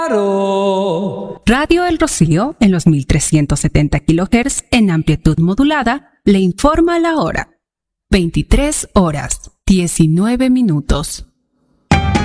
Radio El Rocío, en los 1370 kHz en amplitud modulada, le informa la hora. 23 horas, 19 minutos.